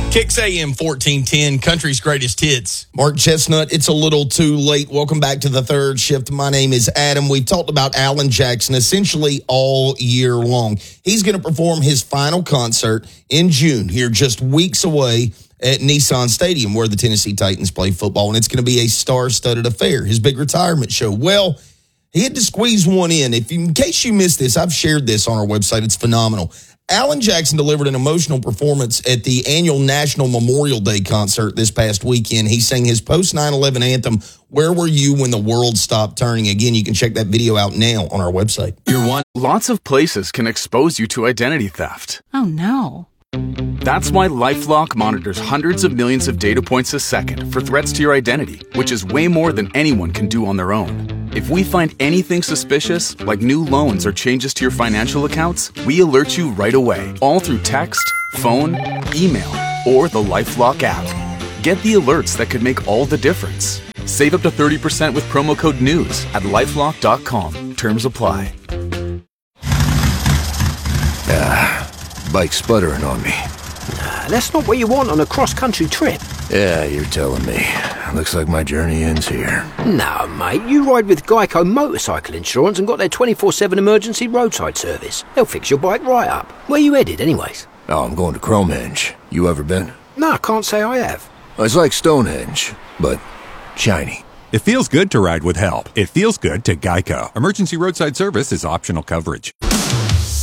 Kicks AM 1410, country's greatest hits. Mark Chestnut, it's a little too late. Welcome back to the third shift. My name is Adam. We've talked about Alan Jackson essentially all year long. He's going to perform his final concert in June, here just weeks away at Nissan Stadium, where the Tennessee Titans play football, and it's going to be a star-studded affair, his big retirement show. Well, he had to squeeze one in. In case you missed this, I've shared this on our website. It's phenomenal. Alan Jackson delivered an emotional performance at the annual National Memorial Day concert this past weekend. He sang his post-9/11 anthem, Where Were You When the World Stopped Turning? Again, you can check that video out now on our website. Lots of places can expose you to identity theft. Oh, no. That's why LifeLock monitors hundreds of millions of data points a second for threats to your identity, which is way more than anyone can do on their own. If we find anything suspicious, like new loans or changes to your financial accounts, we alert you right away, all through text, phone, email, or the LifeLock app. Get the alerts that could make all the difference. Save up to 30% with promo code NEWS at LifeLock.com. Terms apply. Bike sputtering on me. That's not what you want on a cross-country trip. Yeah, you're telling me. Looks like my journey ends here. No, mate, you ride with Geico Motorcycle Insurance and got their 24/7 emergency roadside service. They'll fix your bike right up. Where you headed, anyways? Oh, I'm going to Cromehenge. You ever been? No, I can't say I have. It's like Stonehenge, but shiny. It feels good to ride with help. It feels good to Geico. Emergency roadside service is optional coverage.